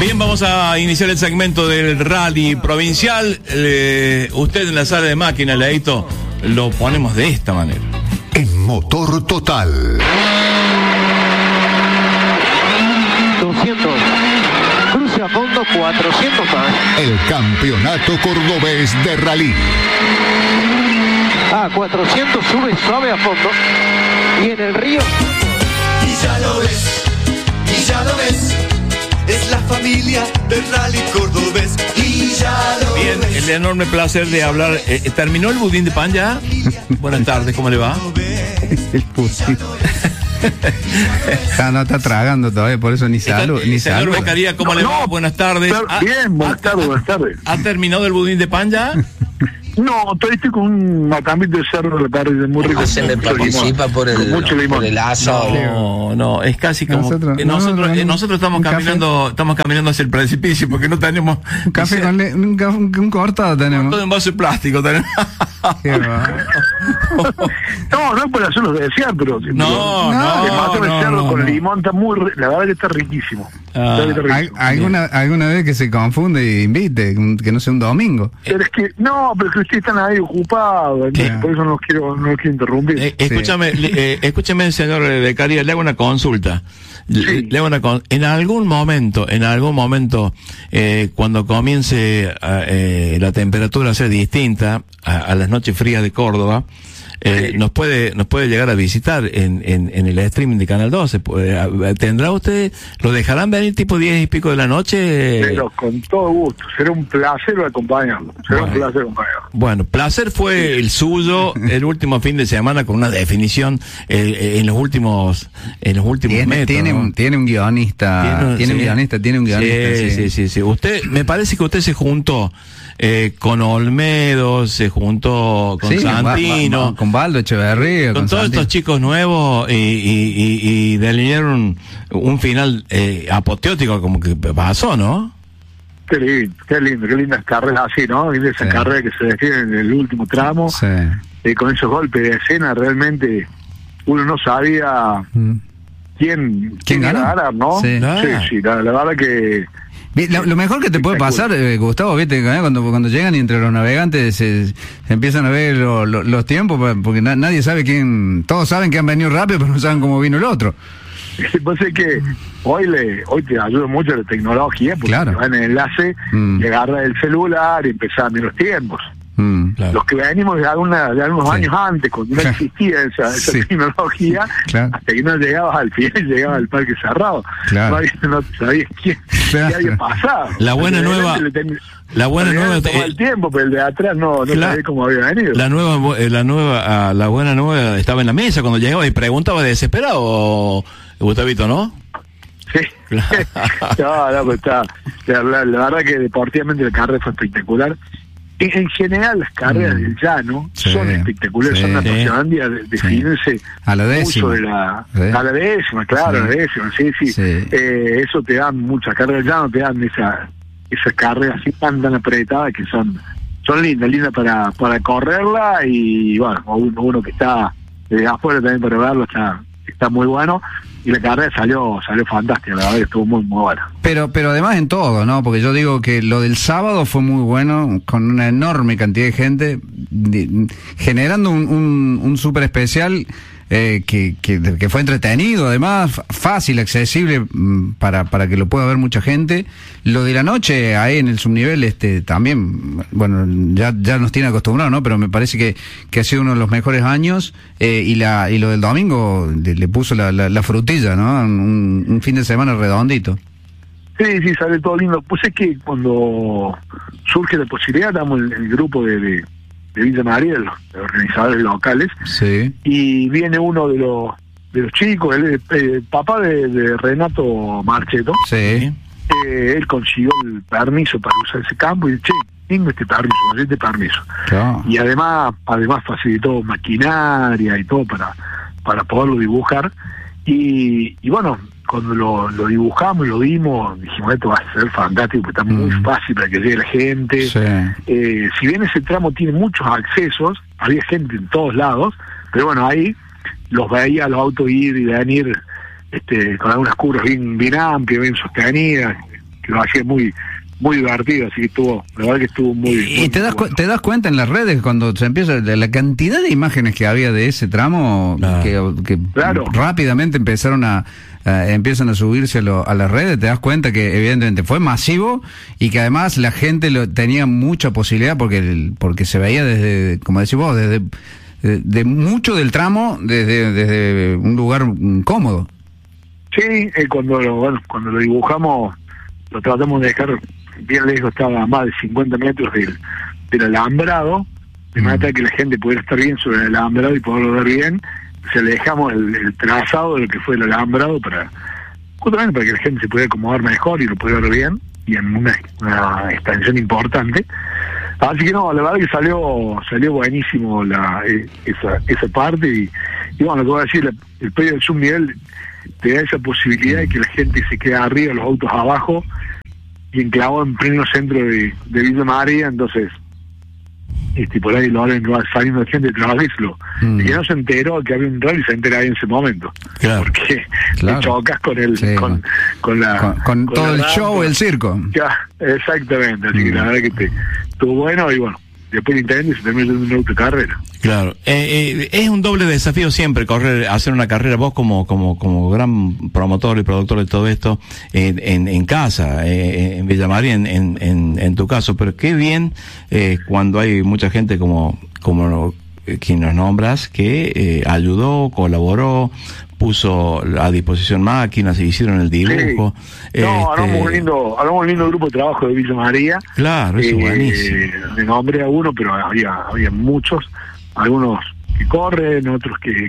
Bien, vamos a iniciar el segmento del rally provincial. Usted en la sala de máquina, Leito, lo ponemos de esta manera. En Motor Total. 200. Cruce a fondo, 400 más. El campeonato cordobés de rally. 400, sube suave a fondo. Y en el río. Y ya lo ves, y ya lo ves. Es la familia del rally cordobés. Y ya lo Bien, ves. el enorme placer de hablar. ¿Terminó el budín de pan ya? Buenas tardes, ¿cómo le va? El budín. No está tragando todavía, por eso ni salud. Señor Beccaria, ¿cómo le va? Buenas tardes. Bien, buenas tardes. ¿Ha terminado el budín de pan ya? No, todavía estoy con un macambito de cerdo de la tarde muy rico. Se le participa por el asado. No, es casi como nosotros estamos caminando hacia el precipicio porque no tenemos un café con un cortado tenemos. Todo en vaso de plástico tenemos. No es por hacerlo de desear, pero el cerdo con limón está la verdad que está riquísimo. Alguna vez que se confunde y invite, que no sea un domingo. Pero es que ustedes están ahí ocupados, por eso no quiero interrumpir. Escúcheme, señor Beccaria, le hago una consulta. Sí. En algún momento, cuando comience la temperatura a ser distinta a las noches frías de Córdoba, nos puede llegar a visitar en el streaming de Canal 12. ¿Tendrá usted, lo dejarán venir tipo 10 y pico de la noche? Pero con todo gusto, será un placer acompañarlo. Bueno, placer fue el suyo el último fin de semana con una definición en los últimos metros. Tiene un guionista. Sí. Usted, me parece que usted se juntó con Olmedo, se juntó con Santino, con Baldo Echeverría, con todos estos chicos nuevos y delinearon un final apoteótico como que pasó, ¿no? Qué lindas carreras así, ¿no? Y de esa carrera que se define en el último tramo, con esos golpes de escena, realmente uno no sabía quién iba a ganar, ¿no? Sí, la verdad que... Lo mejor que te puede pasar, Gustavo, viste, cuando llegan y entre los navegantes se empiezan a ver los tiempos, porque nadie sabe quién, todos saben que han venido rápido, pero no saben cómo vino el otro. Pues es que hoy te ayuda mucho la tecnología, porque te va en el enlace, y agarra el celular y empezás a mirar los tiempos. Claro. Los que venimos de algunos años antes, cuando no existía esa tecnología, hasta que no llegabas al final, llegabas al parque cerrado, no sabías qué había pasado. La buena nueva el tiempo, pero el de atrás no sabía cómo había venido. La buena nueva estaba en la mesa cuando llegaba y preguntaba desesperado, Gustavito, ¿no? Sí. Pues está. La verdad que deportivamente la carrera fue espectacular. En general las carreras del llano son espectaculares, son apasionantes de definirse a la décima. A la décima, claro, sí. Eso te dan muchas carreras del llano, te dan esas carreras así tan apretadas que son lindas para correrla, y bueno, uno que está desde afuera también para verlo está muy bueno. Y la carrera salió fantástica, la verdad que estuvo muy, muy buena. Pero además en todo, ¿no? Porque yo digo que lo del sábado fue muy bueno, con una enorme cantidad de gente, generando un súper especial que fue entretenido, además, fácil, accesible, para que lo pueda ver mucha gente. Lo de la noche, ahí en el subnivel, también, bueno, ya nos tiene acostumbrados, ¿no? Pero me parece que ha sido uno de los mejores años, y lo del domingo le puso la frutilla, ¿no? Un fin de semana redondito. Sí, sale todo lindo. Pues es que cuando surge la posibilidad, estamos en el grupo de Villa María, los organizadores locales, y viene uno de los chicos, él es el papá de Renato Marcheto. Él consiguió el permiso para usar ese campo y tengo este permiso. Y además facilitó maquinaria y todo para poderlo dibujar, y bueno, cuando lo dibujamos y lo vimos, dijimos, esto va a ser fantástico, porque está muy fácil para que llegue la gente. Si bien ese tramo tiene muchos accesos, había gente en todos lados, pero bueno, ahí los veía los autos ir y venir, con algunas curvas bien amplias, bien sostenidas, lo hacía muy divertido, así que la verdad que estuvo muy... ¿Y te das cuenta en las redes cuando se empieza de la cantidad de imágenes que había de ese tramo, que claro, rápidamente empiezan a subirse a las redes? Te das cuenta que evidentemente fue masivo y que además la gente tenía mucha posibilidad porque se veía desde, como decís vos, de mucho del tramo desde un lugar cómodo. Sí, cuando lo dibujamos lo tratamos de dejar bien lejos, estaba a más de 50 metros del alambrado, de manera que la gente pudiera estar bien sobre el alambrado y poderlo ver bien. O sea, le dejamos el trazado de lo que fue el alambrado justamente para que la gente se pudiera acomodar mejor y lo pudiera ver bien, y en una extensión importante. Así que no, la verdad que salió buenísimo esa parte, y bueno, lo que voy a decir, el predio del subnivel te da esa posibilidad de que la gente se quede arriba, los autos abajo, y enclavado en pleno centro de Villa María. Entonces por ahí lo hablan saliendo de gente de trabajo, y que no se enteró que había un rally, se entera ahí en ese momento, porque te chocas con con todo el show, el circo. Ya, exactamente, así que la verdad que estuvo bueno, y bueno, después el intendente se terminó en una autocarrera. Claro, es un doble desafío siempre hacer una carrera, vos como gran promotor y productor de todo esto, en casa, en Villa María, en tu caso, pero qué bien cuando hay mucha gente como quien nos nombras, que ayudó, colaboró, puso a disposición máquinas, se hicieron el dibujo. Sí. No, armamos un lindo grupo de trabajo de Villa María. Claro, eso es buenísimo. Le nombré a uno, pero había muchos, algunos que corren, otros que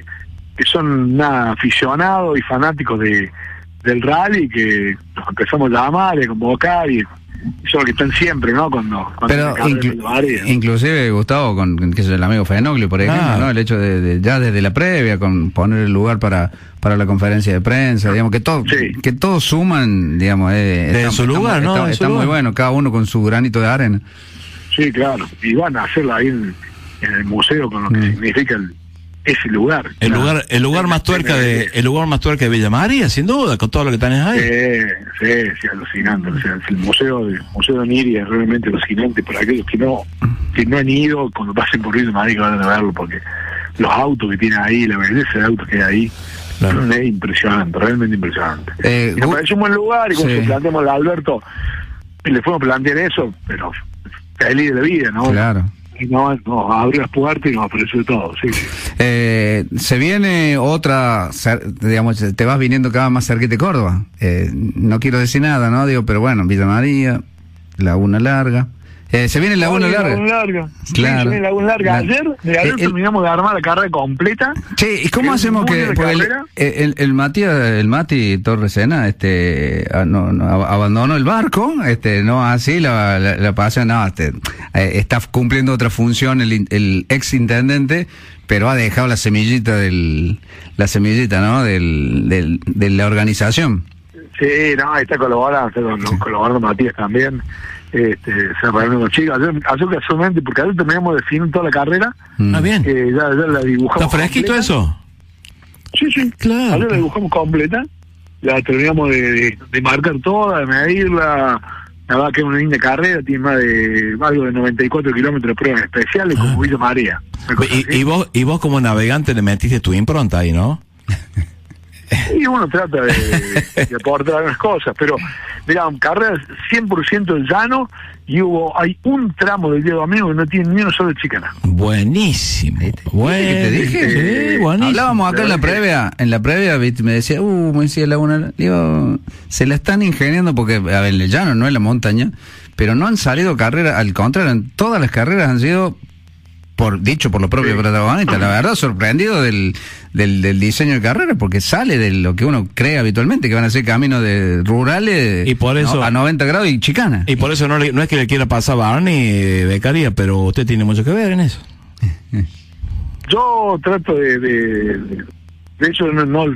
son aficionados y fanáticos del rally, que los empezamos a llamar, a convocar, y son los que están siempre, ¿no? Cuando pero inclusive, Gustavo, que es el amigo Fenoglio, por ejemplo, ¿no? El hecho de ya desde la previa, con poner el lugar para la conferencia de prensa, digamos, que todos suman, digamos, de su lugar, ¿no? Está muy bueno, cada uno con su granito de arena. Sí, claro, y van a hacerla ahí en el museo, con lo que significa ese lugar. El lugar más tuerca de Villa María, sin duda, con todo lo que tenés ahí. Sí, alucinante. O sea, el museo de Niria es realmente alucinante para aquellos que no han ido, cuando pasen por Villa María, que van a verlo, porque los autos que tiene ahí, la belleza de autos que hay ahí, es impresionante, realmente impresionante. Y nos parece un buen lugar, y cuando se planteamos a Alberto, le fuimos a plantear eso, pero feliz de la vida, ¿no? Claro. Y nos abrió las puertas y nos apareció todo, sí. Se viene otra, digamos, te vas viniendo cada vez más cerquita de Córdoba. No quiero decir nada, ¿no? Pero bueno, Villa María, Laguna Larga. Se viene Laguna Larga. Claro. Sí, se viene Laguna Larga. Ayer terminamos de armar la carrera completa. Che, ¿y cómo hacemos que el Mati Torresena abandonó el barco, no así la pasión, está cumpliendo otra función el ex intendente, pero ha dejado la semillita, ¿no? de la organización. Sí, no, está colaborando Matías también. Se reúnen los chicos. Ayer casualmente, porque ayer terminamos de definir toda la carrera. Bien. Ya la dibujamos. ¿Está fresquito completa. Eso? Sí, claro. Ayer la dibujamos completa. La terminamos de marcar toda, de medirla. La verdad que es una linda carrera, tiene más de algo de 94 kilómetros de pruebas especiales, como Villa María. Y vos como navegante le metiste tu impronta ahí, ¿no? Y uno trata de aportar algunas cosas, pero mirá, carreras 100% llano, y hay un tramo del día domingo que no tiene ni una sola chicana. Buenísimo. ¿Te dije? Buenísimo. Hablábamos acá en la previa, me decía, Laguna, digo, se la están ingeniando porque, a ver, el llano no es la montaña, pero no han salido carreras, al contrario, todas las carreras han sido dicho por los propios protagonistas. La verdad, sorprendido del diseño de carrera, porque sale de lo que uno cree habitualmente, que van a ser caminos rurales, y por eso, a 90 grados y chicana. Y por eso no es que le quiera pasar a Barney Beccaria, pero usted tiene mucho que ver en eso. Yo trato de hecho,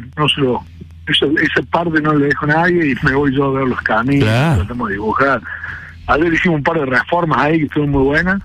esa parte no le dejo a nadie, y me voy yo a ver los caminos, tratamos de dibujar. Ayer hicimos un par de reformas ahí que estuvieron muy buenas.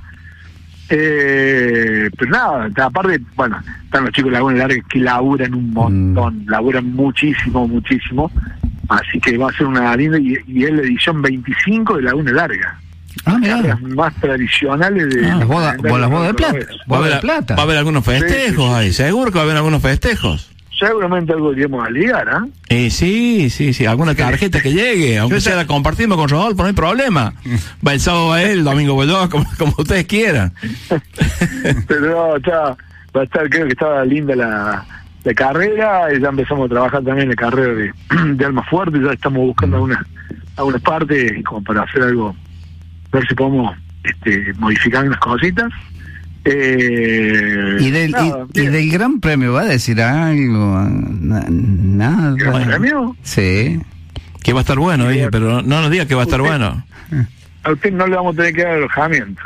Pero nada, aparte, bueno, están los chicos de Laguna Larga que laburan un montón, laburan muchísimo. Así que va a ser una linda, y es la edición 25 de Laguna Larga. Mira. Más tradicionales de las bodas de plata. Va a haber algunos festejos ahí, seguro que va a haber algunos festejos. Seguramente algo iremos a ligar, ¿ah? Sí, alguna tarjeta que llegue, aunque sea la compartimos con Rodolfo, no hay problema. Va el sábado a él, el domingo voy yo, como ustedes quieran. Pero no, va a estar, creo que estaba linda la carrera, y ya empezamos a trabajar también la carrera de Almafuerte, ya estamos buscando algunas partes como para hacer algo, ver si podemos modificar unas cositas. ¿Y del Gran Premio va a decir algo? Nada. ¿Gran Premio? Sí. Que va a estar bueno, pero no nos diga que va a estar bueno. A usted no le vamos a tener que dar alojamiento.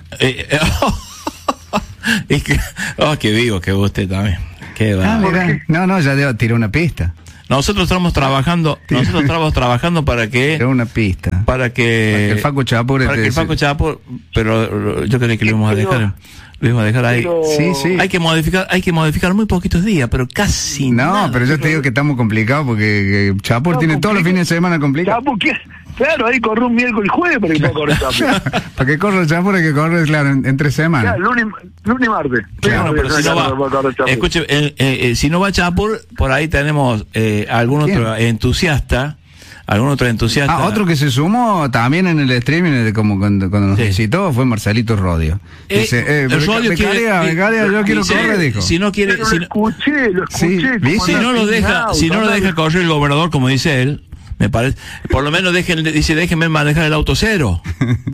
Es que, que vivo que usted también. Qué va. No, ya tiró una pista. Nosotros estamos trabajando para que tiró una pista. Para que el Facu Chapur, pero yo creo que lo íbamos a dejar. Lo íbamos a dejar ahí. Sí. Hay que modificar muy poquitos días, pero casi nada. No, pero yo te digo que estamos complicados porque Chapur tiene todos los fines de semana complicados. Chapur, ¿qué? Claro, ahí corre un miércoles y jueves para que pueda correr Chapur. Para que corra Chapur hay que correr, claro, en 3 semanas. Claro, lunes y martes. Claro, pero si no va, escuche, si no va Chapur, por ahí tenemos algún otro entusiasta. Otro que se sumó también en el streaming, como cuando nos visitó, fue Marcelito Rodio. Dice, Rodio Becaria, yo quiero correr, dijo. Si no quiere, lo escuché. Si no lo deja correr el gobernador, como dice él, me parece, por lo menos déjenme manejar el auto cero.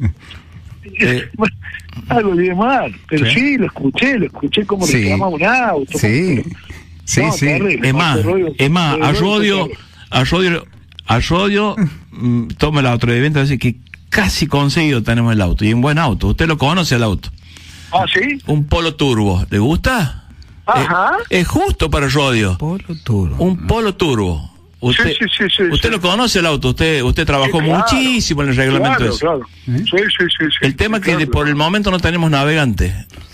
Algo de mal, pero sí, lo escuché como reclamaba un auto. Sí. Es más, a Rodio toma la otra evento, así que casi conseguido tenemos el auto, y un buen auto. Usted lo conoce el auto. ¿Ah, sí? Un Polo Turbo, ¿le gusta? Ajá. Es justo para Rodio. Polo Turbo. Un Polo Turbo. Usted, sí. Usted lo conoce el auto, usted trabajó muchísimo en el reglamento ese. Claro. Sí. El tema es que por el momento no tenemos navegante.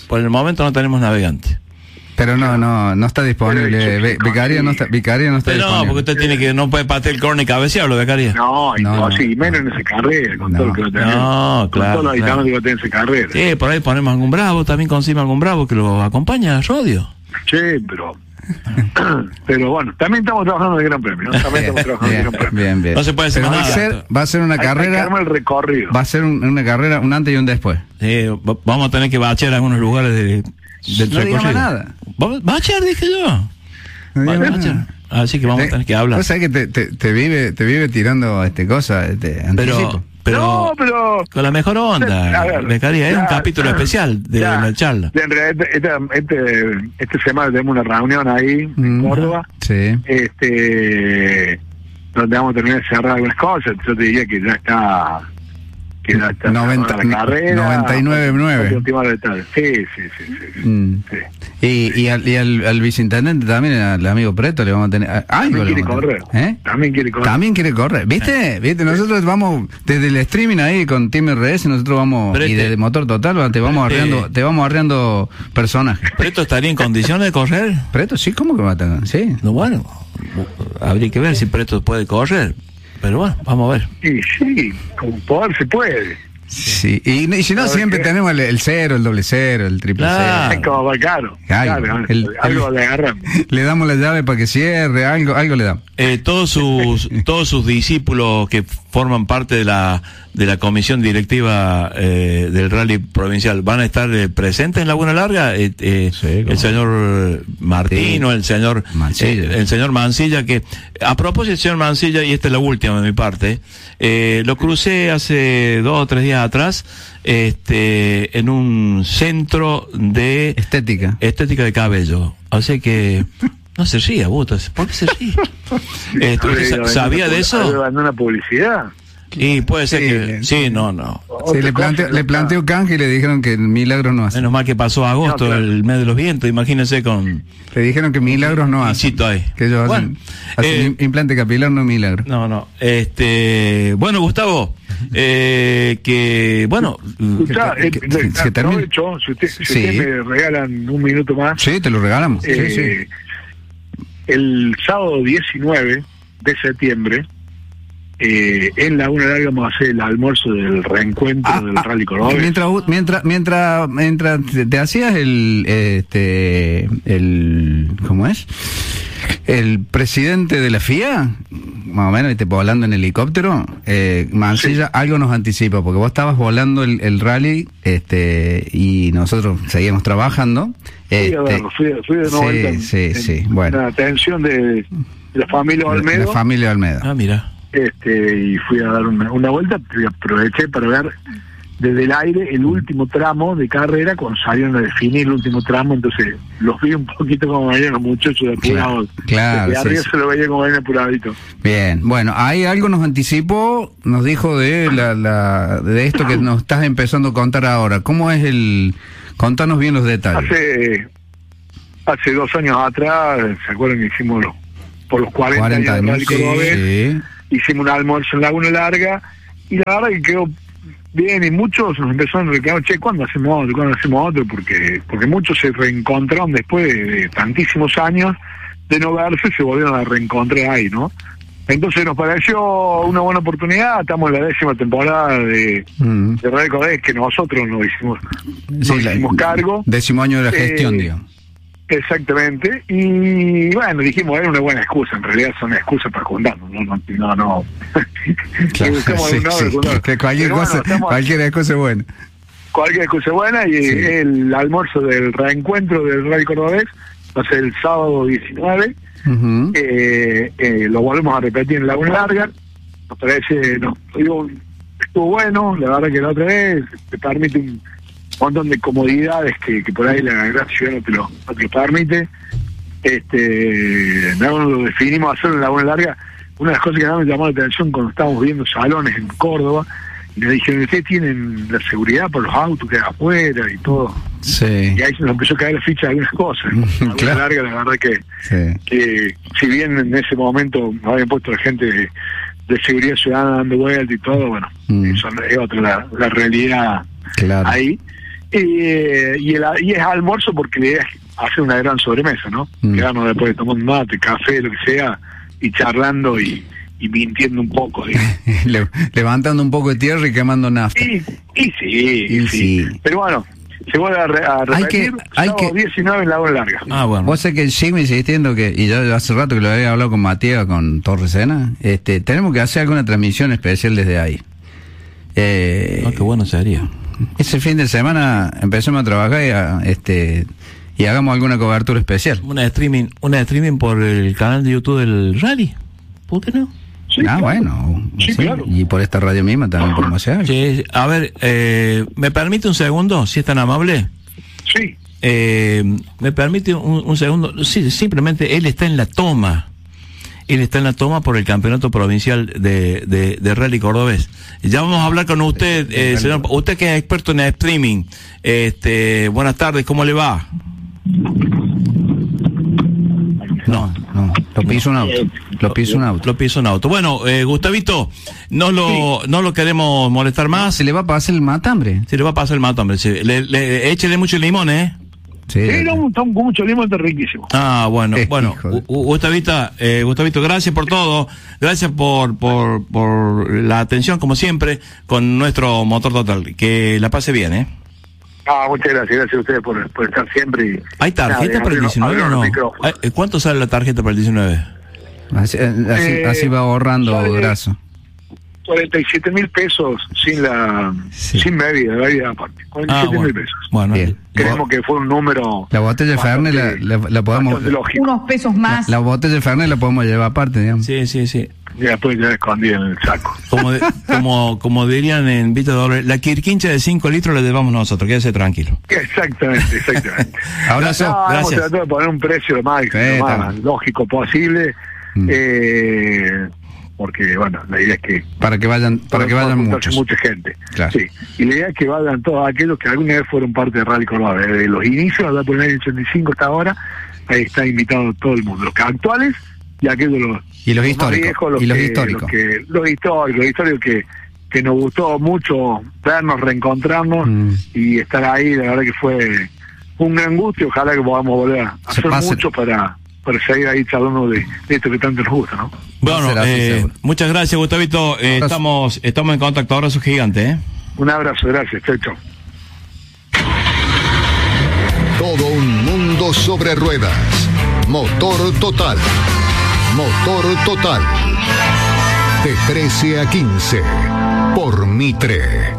Pero no está disponible. Becaria no está disponible. No, porque usted no puede patear el córner y cabecearlo, Becaria. No, menos en esa carrera, con todo lo que va a tener. No, claro. Con todos los habitados que va a tener esa carrera. Sí, por ahí ponemos algún bravo, también consigue algún bravo que lo acompaña a Rodio. Sí, pero bueno, también estamos trabajando en el Gran Premio, ¿no? Bien. No se puede hacer nada. Va a ser una carrera. El recorrido. Va a ser una carrera, un antes y un después. Sí, vamos a tener que bachear algunos lugares del recorrido. No nada. Bachear, dije yo. Así que vamos a tener que hablar. Vos sabés que te vive tirando cosas, anticipo. Pero con la mejor onda, Becaria, es un capítulo especial de la charla. En realidad, esta semana tenemos una reunión ahí en Córdoba, donde vamos a terminar de cerrar algunas cosas. Yo te diría que ya está 99.9. Sí. Y al vicintendente también, al amigo Preto, le vamos a tener algo. También quiere correr. ¿Viste? Nosotros vamos desde el streaming ahí con Team RS, nosotros vamos, y desde Motor Total te vamos arreando personajes. ¿Preto estaría en condiciones de correr? Preto, sí, ¿cómo que va a tener? Sí. No, bueno, habría que ver si Preto puede correr. Pero bueno, vamos a ver. Sí, con poder se puede. Sí, y si no, siempre tenemos el 0, el doble 0, el triple 0. Es como va caro. Algo le agarramos. Le damos la llave para que cierre, algo le damos. Todos sus discípulos que forman parte de la comisión directiva del rally provincial van a estar presentes en Laguna Larga. El señor Martino, el señor Mancilla, que a propósito del señor Mancilla, y esta es la última de mi parte, lo crucé hace 2 o 3 días atrás en un centro de estética de cabello. Así que no se ría, Butas. ¿Por qué se ríe? ¿Usted sabía de eso? ¿Una publicidad? Y puede ser que... Sí, no. Sí, le planteó canje y le dijeron que milagros no hace. Menos mal que pasó agosto, el mes de los vientos, imagínense con... Le dijeron que milagros no hace. Ahí. Que ellos hacen implante capilar, no milagro. No. Bueno, Gustavo, que... Bueno... Aprovecho, si usted me regalan un minuto más... Sí, te lo regalamos. Sí. El sábado 19 de septiembre en Laguna Larga vamos a hacer el almuerzo del reencuentro del Rally Cordobés. Mientras te hacías ¿cómo es? El presidente de la FIA, más o menos, volando en helicóptero, Mancilla, sí, algo nos anticipa, porque vos estabas volando el rally, y nosotros seguíamos trabajando. Fui de nuevo. Sí, bueno. La atención de la familia Olmedo. La familia Olmedo. Ah, mira. Y fui a dar una vuelta, y aproveché para ver desde el aire el último tramo de carrera, cuando salieron a definir el último tramo, entonces los vi un poquito como venían los muchachos apurados. Claro, de arriba se lo veía como venían apuradito. Bien, bueno, ahí algo nos anticipó, nos dijo de de esto que nos estás empezando a contar ahora. ¿Cómo es contanos bien los detalles? Hace 2 años atrás, ¿se acuerdan que hicimos por los 40 años de Cordobés? Hicimos un almuerzo en Laguna Larga, y la verdad que quedó bien, y muchos nos empezaron a reclamar, ¿cuándo hacemos otro? Porque muchos se reencontraron después de tantísimos años de no verse, se volvieron a reencontrar ahí, ¿no? Entonces nos pareció una buena oportunidad. Estamos en la 10ª temporada de Rally Cordobés, que nosotros nos hicimos cargo. 10º año de la gestión, digamos. Exactamente, y bueno, dijimos, era una buena excusa, en realidad son excusas para juntarnos, no. Claro, cualquier excusa es buena. Cualquier excusa es buena, y el almuerzo del reencuentro del Rally Cordobés va a ser el sábado 19, lo volvemos a repetir en Laguna Larga, nos parece, estuvo bueno, la verdad que la otra vez te permite un montón de comodidades que por ahí la gran ciudad no te lo permite. Lo definimos hacerlo en Laguna Larga. Una de las cosas que más me llamó la atención cuando estábamos viendo salones en Córdoba, y me dijeron, ¿ustedes tienen la seguridad para los autos que hay afuera y todo? Sí. Y ahí se nos empezó a caer la ficha de algunas cosas. Laguna Larga, la verdad que si bien en ese momento nos habían puesto la gente de seguridad ciudadana dando vuelta y todo, bueno, eso es otra la realidad. Claro. Ahí. Y es almuerzo porque la idea es hacer una gran sobremesa, ¿no? Quedarnos después de tomar un mate, café, lo que sea, y charlando y mintiendo un poco. Levantando un poco de tierra y quemando nafta. Y sí. Pero bueno, se vuelve a repetir, hay que 19 en Laguna Larga. Ah, bueno. Vos sé que sigo insistiendo y yo hace rato que lo había hablado con Matías, con Torresena, tenemos que hacer alguna transmisión especial desde ahí. Qué bueno sería. Ese fin de semana empecemos a trabajar y hagamos alguna cobertura especial. Una de streaming por el canal de YouTube del Rally. ¿Por qué no? Sí, claro. Bueno. Sí, claro. Y por esta radio misma también podemos hacer. Sí, a ver, ¿me permite un segundo, si es tan amable? Sí. ¿Me permite un segundo? Sí, simplemente él está en la toma. Él está en la toma por el campeonato provincial de Rally Cordobés. Ya vamos a hablar con usted, señor. Usted que es experto en el streaming. Buenas tardes, ¿cómo le va? No, lo piso un auto. Bueno, Gustavito, no lo queremos molestar más. Se le va a pasar el matambre. Échele mucho limón, ¿eh? Sí, con mucho limón, está riquísimo. Ah, bueno, Gustavito, gracias por todo, gracias por la atención, como siempre, con nuestro Motor Total. Que la pase bien, ¿eh? Muchas gracias a ustedes por estar siempre. ¿Hay tarjeta para el 19 o no? ¿Cuánto sale la tarjeta para el 19? Así va ahorrando graso. 47.000 pesos sin bebida aparte. 47.000 pesos. Bueno, bien. Creemos que fue un número. La botella de Fernet la podemos. Unos pesos más. La botella de Fernet la podemos llevar aparte, digamos. Sí. Ya después ya escondida en el saco. Como dirían en Vita Doble, la quirquincha de 5 litros la llevamos nosotros, quédese tranquilo. Exactamente. Abrazo, gracias. Gracias. Vamos a tratar de poner un precio lo más lógico posible. Porque bueno, la idea es que para que vayan mucha gente, claro. Sí, y la idea es que vayan todos aquellos que alguna vez fueron parte de Rally Córdoba desde los inicios, hasta por el año 85 hasta ahora. Ahí está invitado todo el mundo, los actuales y aquellos los históricos, los históricos que nos gustó mucho vernos, reencontrarnos y estar ahí. La verdad que fue un gran gusto y ojalá que podamos volver a hacer mucho para seguir ahí charlando de esto que tanto nos gusta, ¿no? Bueno, muchas gracias, Gustavito. Estamos en contacto. Abrazo gigante, Un abrazo, gracias. Chau, chau. Todo un mundo sobre ruedas. Motor Total. Motor Total. De 13 a 15. Por Mitre.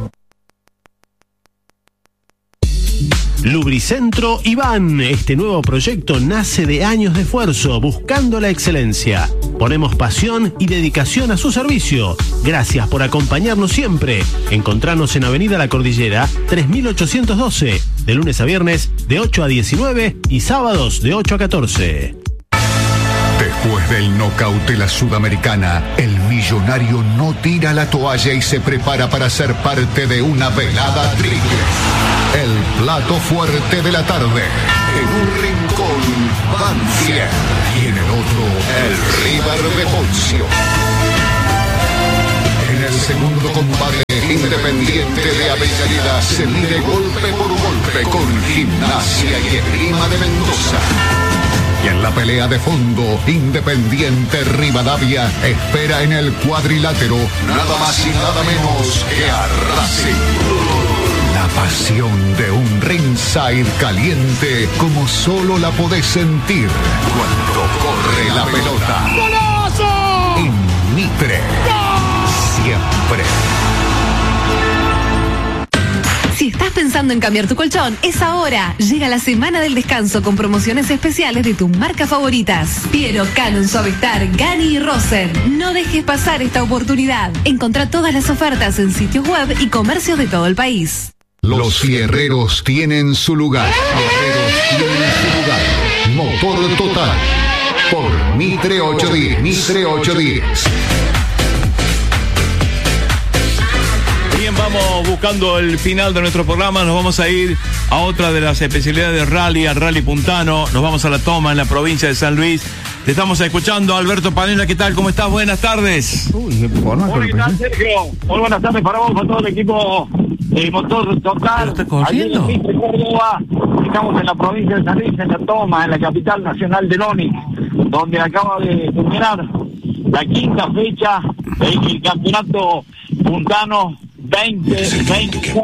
Lubricentro Iván. Este nuevo proyecto nace de años de esfuerzo buscando la excelencia. Ponemos pasión y dedicación a su servicio. Gracias por acompañarnos siempre. Encontrarnos en Avenida La Cordillera 3812, de lunes a viernes de 8 a 19 y sábados de 8 a 14. Después del nocaut de la Sudamericana, el millonario no tira la toalla y se prepara para ser parte de una velada triple. El plato fuerte de la tarde. En un rincón, Banfield. Y en el otro, el River de Poncio. En el segundo combate, Independiente de Avellaneda se mide golpe por golpe con Gimnasia y Esgrima de Mendoza. Y en la pelea de fondo, Independiente Rivadavia espera en el cuadrilátero nada más y nada menos que a Racing. La pasión de un ringside caliente como solo la podés sentir cuando corre la pelota. ¡Golazo! En Mitre. Siempre. Si estás pensando en cambiar tu colchón, es ahora. Llega la semana del descanso con promociones especiales de tus marcas favoritas. Piero, Canon, Suavistar, Gani y Rosen. No dejes pasar esta oportunidad. Encontrá todas las ofertas en sitios web y comercios de todo el país. Los fierreros tienen su lugar. Motor Total. Por Mitre 810. Mitre 810. Bien, vamos buscando el final de nuestro programa. Nos vamos a ir a otra de las especialidades de rally, al Rally Puntano. Nos vamos a La Toma, en la provincia de San Luis. Te estamos escuchando, Alberto Panela. ¿Qué tal? ¿Cómo estás? Buenas tardes. ¿Qué tal, Sergio? Muy buenas tardes para vos, para todo el equipo de Motor Total. ¿Está corriendo? Allí en Córdoba, estamos en la provincia de San Luis, en La Toma, en la capital nacional del Onix, donde acaba de terminar la quinta fecha del campeonato puntano 2026.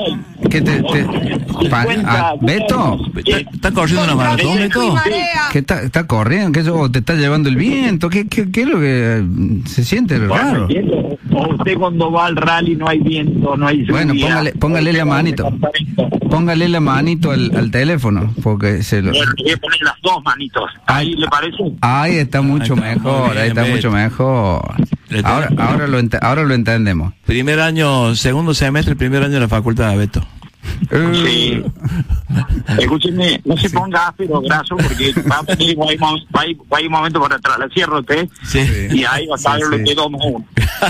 ¿Beto? ¿Está corriendo una maratón, Beto? ¿Qué está corriendo? ¿O te está llevando el viento? ¿Qué es lo que se siente raro? O usted cuando va al rally no hay viento, no hay lluvia. Bueno, póngale la manito. Póngale la manito al teléfono, porque se lo... Bueno, voy a poner las dos manitos. ¿Ahí le parece? Ahí está mucho mejor, ahí está mucho mejor. Ahora lo entendemos. Primer año, segundo semestre, primer año de la facultad, Beto. Sí. Escúcheme, no se ponga áspero, graso, porque va a venir hay un momento por atrás, la cierro usted, y ahí va a saber lo que tomo uno.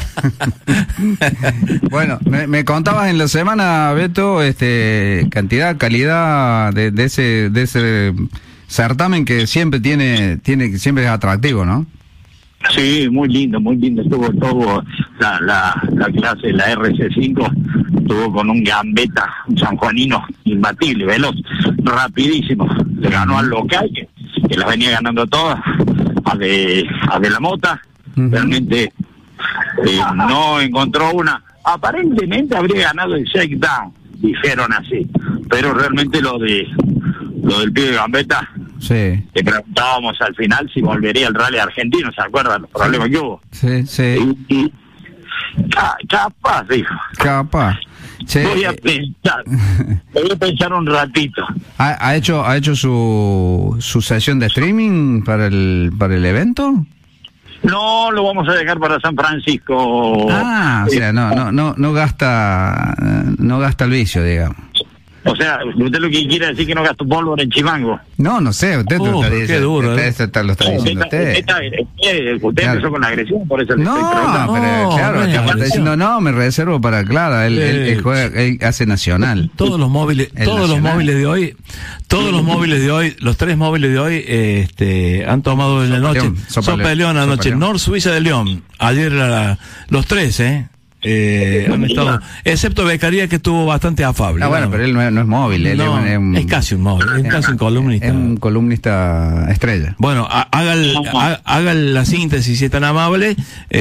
Bueno, me contabas en la semana, Beto, cantidad, calidad de ese certamen que siempre siempre es atractivo, ¿no? Sí, muy lindo, estuvo todo la clase, la RC5, estuvo con un gambeta, un sanjuanino imbatible, veloz, rapidísimo, le ganó al local, que las venía ganando todas, a de la Mota, realmente no encontró una, aparentemente habría ganado el shakedown, dijeron así, pero realmente lo del pibe gambeta, sí. Le preguntábamos al final si volvería al rally argentino, ¿se acuerdan los problemas que hubo? Sí. Y capaz, dijo. Capaz. Che, voy a pensar un ratito. ¿Ha hecho su sesión de streaming para el evento? No, lo vamos a dejar para San Francisco. O sea, no gasta el vicio, digamos. O sea, usted lo que quiere decir que no gasto pólvora en Chimango. No sé, usted lo está diciendo. Qué duro, lo está diciendo usted. Usted empezó con la agresión, por eso le estoy preguntando. Claro, está diciendo, me reservo para Clara, él juega, él hace nacional. Todos los móviles de hoy, los 3 móviles de hoy, han tomado en la noche. Sopa de León anoche, Nor Suiza de León. Ayer los 3, han estado, excepto Beccaria, que estuvo bastante afable. Bueno, pero él no es móvil, él es casi un móvil, es casi un columnista. Es un columnista estrella. Bueno, haga la síntesis, si es tan amable,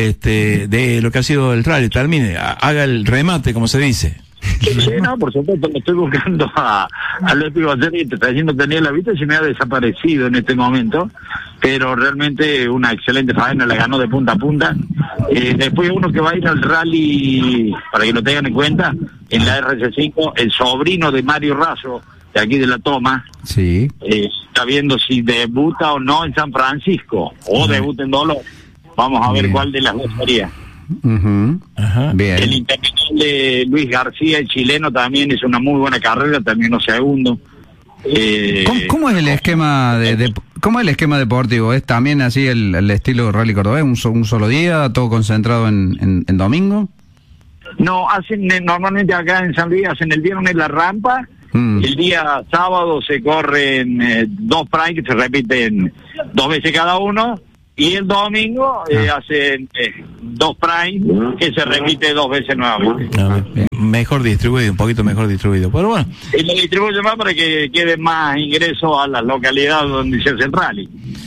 de lo que ha sido el rally, termine, haga el remate, como se dice. Sí, no, por supuesto, le estoy buscando a Lepi Bazzeri, te está diciendo que tenía la vista y se me ha desaparecido en este momento, pero realmente una excelente faena, la ganó de punta a punta. Después uno que va a ir al rally, para que lo tengan en cuenta, en la RC5, el sobrino de Mario Razo, de aquí de La Toma, sí, está viendo si debuta o no en San Francisco, o debuta en Dolores. Vamos a ver cuál de las dos sería. Bien. El interminable Luis García, el chileno, también hizo una muy buena carrera, terminó segundo. ¿Cómo es el esquema cómo es el esquema deportivo? ¿Es también así el estilo Rally Cordobés? ¿Un solo día, todo concentrado en domingo? No, hacen normalmente acá en San Luis, hacen el viernes la rampa, el día sábado se corren 2 primes que se repiten 2 veces cada uno, y el domingo hacen 2 primes que se repite 2 veces nuevamente. Mejor distribuido, un poquito mejor distribuido, pero bueno. Y lo distribuye más para que quede más ingreso a las localidades donde se hace el rally.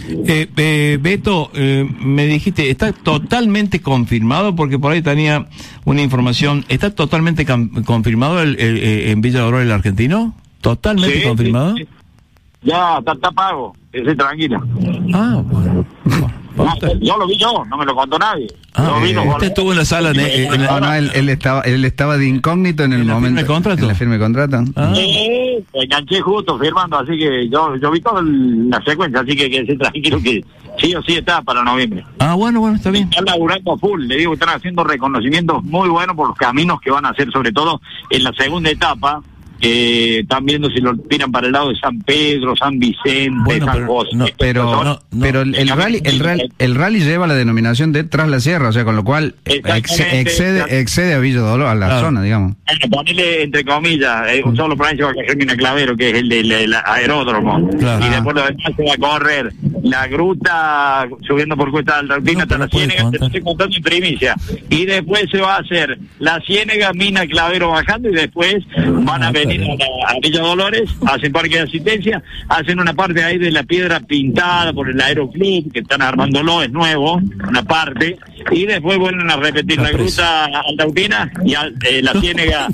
Beto, me dijiste, ¿está totalmente confirmado? Porque por ahí tenía una información. ¿Está totalmente confirmado en Villa Dolores el argentino? ¿Totalmente confirmado? Sí. Ya, está pago, ese tranquilo. Bueno. No, yo lo vi no me lo contó nadie. Usted estuvo en la sala. Él estaba de incógnito en el momento. ¿En la firme contrato? Sí, me enganché justo firmando, así que yo vi toda la secuencia, así que quede tranquilo que sí o sí está para noviembre. Bueno, está bien. Están laburando full, le digo, están haciendo reconocimientos muy buenos por los caminos que van a hacer, sobre todo en la segunda etapa. Están viendo si lo tiran para el lado de San Pedro, San Vicente, San José. Pero el rally lleva la denominación de Tras la Sierra, o sea, con lo cual excede a Villa Dolores, a la zona, digamos. Ponele entre comillas, un solo plan se va a coger Mina Clavero, que es el del aeródromo. Claro. Y después lo demás se va a correr la gruta subiendo por Cuesta Alta Alpina hasta la Ciénega, te estoy contando en primicia. Y después se va a hacer la Ciénega, Mina Clavero bajando, y después van a venir a Villa Dolores, hacen parque de asistencia, hacen una parte ahí de la piedra pintada por el Aeroclub, que están armándolo, es nuevo, una parte, y después vuelven a repetir la gruta Altautina y la Ciénega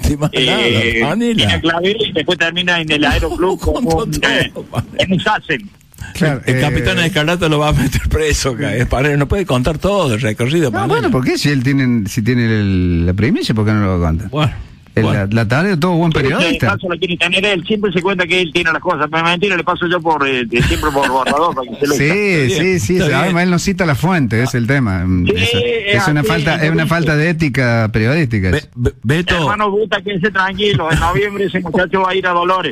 Mina Clavero, y después termina en el Aeroclub como en un SACEN. Claro, el capitán Escarlata lo va a meter preso, no puede contar todo el recorrido. ¿Por qué? Si tiene la primicia, ¿por qué no lo va a contar? Bueno. La tarde de todo buen periodista. La quiere tener él, siempre se cuenta que él tiene las cosas, pero mentira, le paso yo siempre por borrador para que se sí, además él no cita la fuente, es el tema. Es una falta de ética periodística. Beto, hermano, gusta que esté tranquilo, en noviembre ese muchacho va a ir a Dolores.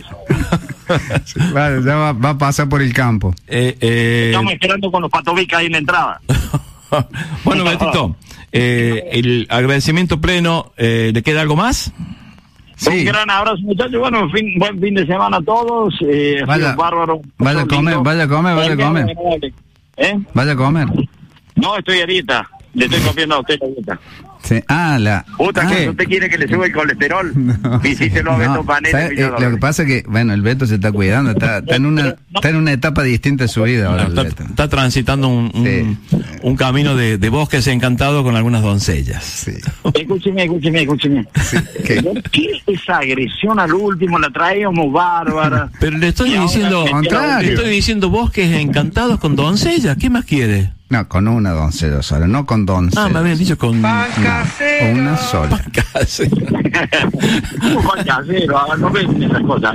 Vale, ya va a pasar por el campo. Estamos esperando con los patobicas ahí en la entrada. Bueno, Betito, el agradecimiento pleno, ¿le queda algo más? Sí. Un gran abrazo, muchachos. Bueno, buen fin de semana a todos. Vaya, bárbaro. Vaya a comer. Vaya a comer. No, estoy ahorita. Le estoy copiando a usted la dieta. Sí. Si usted quiere que le suba el colesterol, visítelo a Beto Panetta. Lo que pasa es que, el Beto se está cuidando, está en una etapa distinta de su vida ahora. Está transitando un camino de bosques encantados con algunas doncellas. Sí. Escúcheme. Sí, ¿Qué esa agresión al último la traíamos bárbara? Pero le estoy diciendo bosques encantados con doncellas. ¿Qué más quiere? No, con una doncella sola, no con doncellas. Me habían dicho con una sola. No ven esas cosas.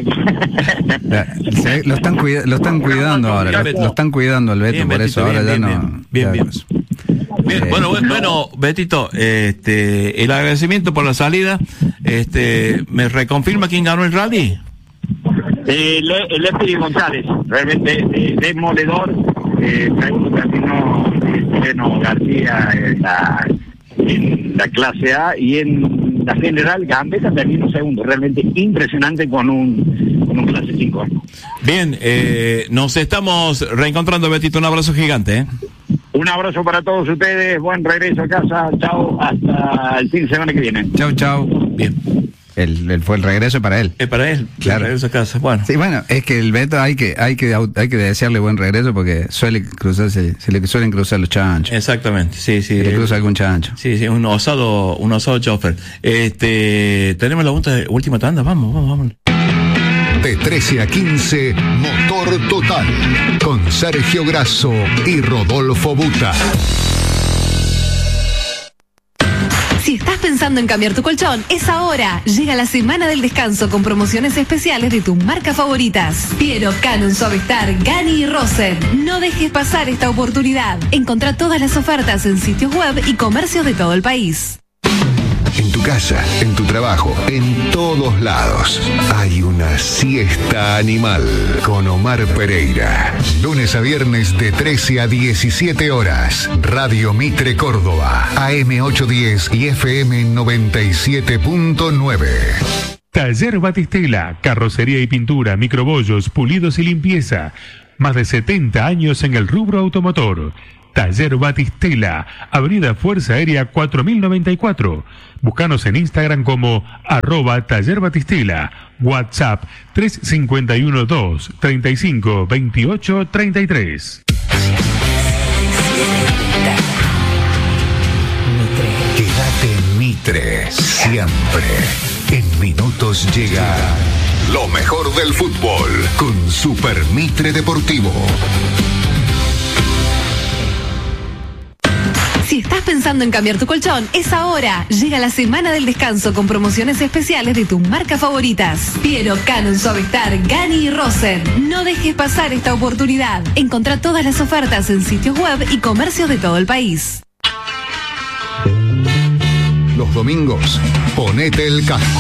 Lo están cuidando ahora, lo están cuidando al Beto, bien, por Betito, eso ahora bien, ya no. Bien. Bueno, Betito, el agradecimiento por la salida. ¿Me reconfirma quién ganó el rally? El Espiri González, realmente demoledor. Segundo terminó Chileno García en la clase A, y en la general Gambetta terminó segundo, realmente impresionante con un clase 5. Bien, nos estamos reencontrando, Betito, un abrazo gigante. Un abrazo para todos ustedes, buen regreso a casa, chao, hasta el fin de semana que viene. Chau. Bien. Él fue el regreso para él. Para él, claro. El regreso a casa. Bueno. Sí, bueno, es que el Beto hay que desearle buen regreso porque se le suelen cruzar los chanchos. Exactamente, sí. Se le cruza algún chancho. Sí, un osado chofer. Tenemos la última tanda, vamos. De 13 a 15, Motor Total, con Sergio Grasso y Rodolfo Buta. Si estás pensando en cambiar tu colchón, es ahora. Llega la semana del descanso con promociones especiales de tus marcas favoritas. Piero, Canon, Suavestar, Gani y Rosen. No dejes pasar esta oportunidad. Encontrá todas las ofertas en sitios web y comercios de todo el país. En tu casa, en tu trabajo, en todos lados, hay una siesta animal con Omar Pereira. Lunes a viernes de 13 a 17 horas. Radio Mitre Córdoba, AM 810 y FM 97.9. Taller Batistela, carrocería y pintura, microbollos, pulidos y limpieza. Más de 70 años en el rubro automotor. Taller Batistela, Avenida Fuerza Aérea 4094. Búscanos en Instagram como @Taller Batistela. WhatsApp 351-235-2833. Quédate en Mitre, siempre. En minutos llega lo mejor del fútbol con Super Mitre Deportivo. Si estás pensando en cambiar tu colchón, es ahora. Llega la semana del descanso con promociones especiales de tus marcas favoritas. Piero, Canon, Suavestar, Gani y Rosen. No dejes pasar esta oportunidad. Encontrá todas las ofertas en sitios web y comercios de todo el país. Los domingos, ponete el casco.